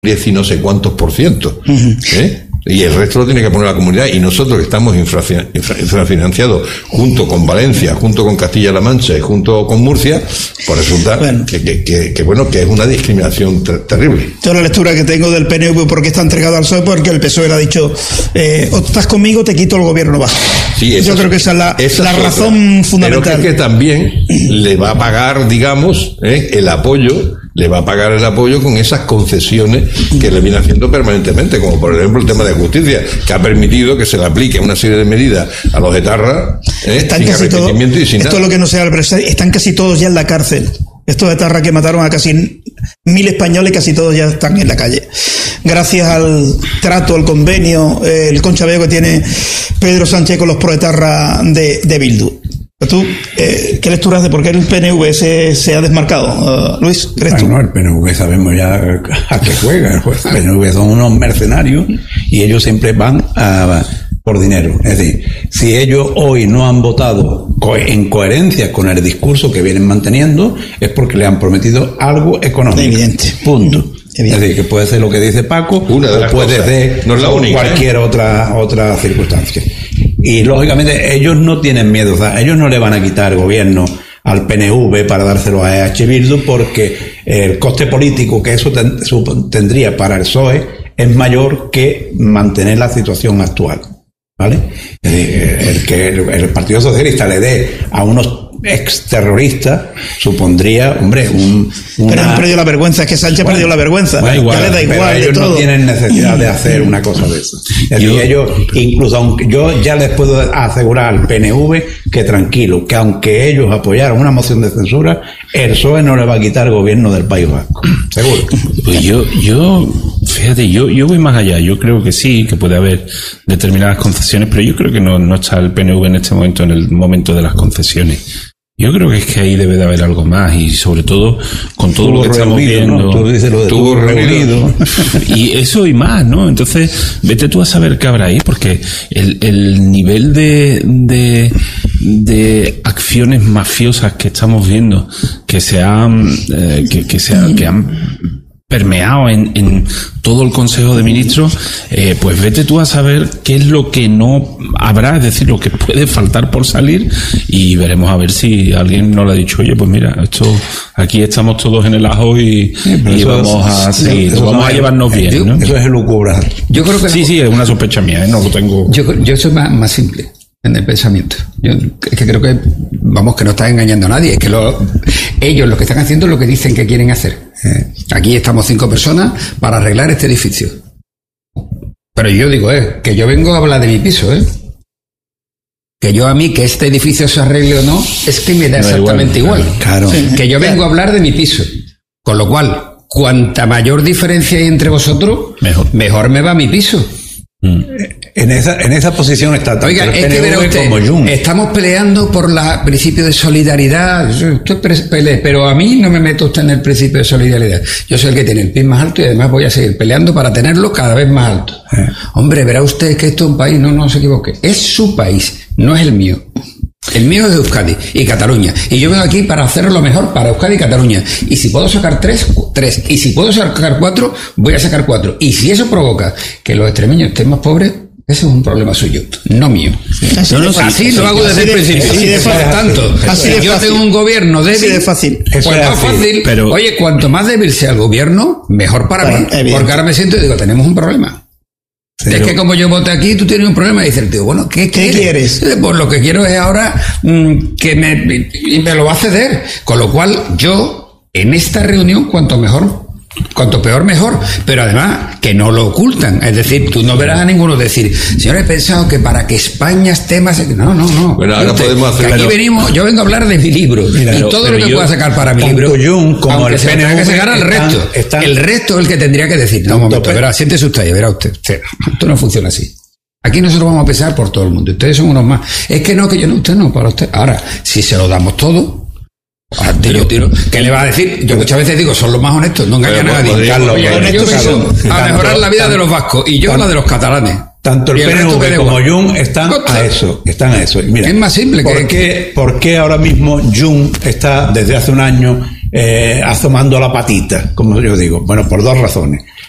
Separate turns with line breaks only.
10 y no sé cuántos %. Y el resto lo tiene que poner la comunidad, y nosotros que estamos infrafinanciados junto con Valencia, junto con Castilla-La Mancha y junto con Murcia, pues resulta que es una discriminación terrible.
Yo la lectura que tengo del PNV porque está entregado al PSOE, porque el PSOE le ha dicho o estás conmigo, te quito el gobierno bajo.
Sí,
yo creo que esa es la razón fundamental.
Pero que también le va a pagar, digamos, el apoyo. Le va a pagar el apoyo con esas concesiones que le viene haciendo permanentemente, como por ejemplo el tema de justicia, que ha permitido que se le aplique una serie de medidas a los etarras sin arrepentimiento y sin nada.
Esto es lo que no se habla, pero están casi todos ya en la cárcel. Estos etarras que mataron a casi 1000 españoles, casi todos ya están en la calle. Gracias al trato, al convenio, el conchaveo que tiene Pedro Sánchez con los proetarras de Bildu. ¿Tú qué lectura haces? ¿Por qué el PNV se ha desmarcado? Luis, ¿crees tú?
Bueno, el PNV sabemos ya a qué juega. El PNV son unos mercenarios y ellos siempre van por dinero. Es decir, si ellos hoy no han votado en coherencia con el discurso que vienen manteniendo, es porque le han prometido algo económico.
Evidente.
Punto. Es decir, que puede ser lo que dice Paco, o puede ser
no es la única,
cualquier otra circunstancia. Y lógicamente ellos no tienen miedo, o sea, ellos no le van a quitar gobierno al PNV para dárselo a EH Bildu, porque el coste político que eso tendría para el PSOE es mayor que mantener la situación actual, ¿vale? El que el Partido Socialista le dé a unos exterroristas supondría, hombre,
pero han perdido la vergüenza, es que Sánchez perdió la vergüenza.
Ya le da igual, pero ellos
no
tienen necesidad de hacer una cosa de eso. Ellos, incluso aunque yo ya les puedo asegurar al PNV que tranquilo, que aunque ellos apoyaran una moción de censura, el PSOE no le va a quitar el gobierno del País Vasco, seguro.
Pues fíjate, yo voy más allá. Yo creo que sí, que puede haber determinadas concesiones, pero yo creo que no está el PNV en este momento en el momento de las concesiones. Yo creo que es que ahí debe de haber algo más, y sobre todo con todo lo que estamos viendo.
¿No? Tú dices lo de tuvo reunido.
Y eso y más, ¿no? Entonces, vete tú a saber qué habrá ahí, porque el nivel de acciones mafiosas que estamos viendo, que han permeado en todo el Consejo de Ministros, pues vete tú a saber qué es lo que no habrá, es decir, lo que puede faltar por salir, y veremos a ver si alguien nos lo ha dicho, oye, pues mira, esto aquí estamos todos en el ajo y vamos a seguir, vamos a llevarnos bien, ¿no?
Eso es elucubrar.
Yo creo que
sí, es una sospecha mía, no lo tengo.
Yo soy más simple en el pensamiento. Yo es que creo que no están engañando a nadie, es que ellos lo que están haciendo es lo que dicen que quieren hacer. Aquí estamos 5 personas para arreglar este edificio, pero yo digo que yo vengo a hablar de mi piso, que yo a mí que este edificio se arregle o no, es que me da exactamente igual.
Claro.
Que yo vengo a hablar de mi piso, con lo cual cuanta mayor diferencia hay entre vosotros, mejor me va mi piso.
En esa posición está tanto el PNV como Jun.
Estamos peleando por el principio de solidaridad. Pero a mí no me meto usted en el principio de solidaridad. Yo soy el que tiene el pie más alto y además voy a seguir peleando para tenerlo cada vez más alto. Hombre, verá usted que esto es un país, no se equivoque. Es su país, no es el mío. El mío es Euskadi y Cataluña. Y yo vengo aquí para hacer lo mejor para Euskadi y Cataluña. Y si puedo sacar 3. Y si puedo sacar 4, voy a sacar 4. Y si eso provoca que los extremeños estén más pobres, ese es un problema suyo, no mío. Así lo hago desde el principio. Si yo tengo un gobierno débil,
así de fácil.
Pues más fácil.
Pero,
oye, cuanto más débil sea el gobierno, mejor para mí. Evidente. Porque ahora me siento y digo, tenemos un problema. Pero es que como yo voté aquí, tú tienes un problema. Y dice el tío, bueno, ¿qué quieres? Pues lo que quiero es ahora que me lo va a ceder. Con lo cual, yo, en esta reunión, cuanto peor mejor, pero además que no lo ocultan, es decir, tú no verás a ninguno decir, señor, he pensado que para que España esté más... No.
Bueno, ahora podemos hacer...
Aquí yo vengo a hablar de mi libro, y todo lo que pueda sacar para mi libro,
como el PNV,
que sacar al resto. El resto es el que tendría que decir, no, un momento, verá, siéntese usted ahí, verá usted. Esto no funciona así. Aquí nosotros vamos a pensar por todo el mundo, ustedes son unos más. Es que no, usted no, para usted. Ahora, si se lo damos todo, ¿qué le va a decir? Yo muchas veces digo, son los más honestos, no engañan a nadie. A mejorar la vida de los vascos y yo la de los catalanes.
Tanto el PNV como Jun están a eso. Mira,
es más simple.
¿Por qué ahora mismo Jun está desde hace un año asomando la patita, como yo digo? Bueno, por 2 razones.